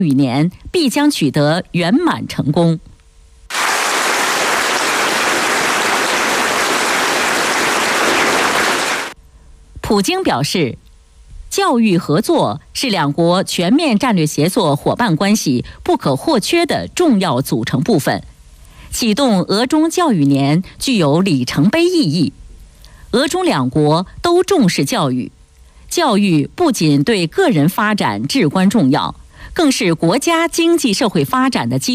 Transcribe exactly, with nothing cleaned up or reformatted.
育年必将取得圆满成功。普京表示，教育合作是两国全面战略协作伙伴关系不可或缺的重要组成部分。启动俄中教育年具有里程碑意义。俄中两国都重视教育，教育不仅对个人发展至关重要，更是国家经济社会发展的基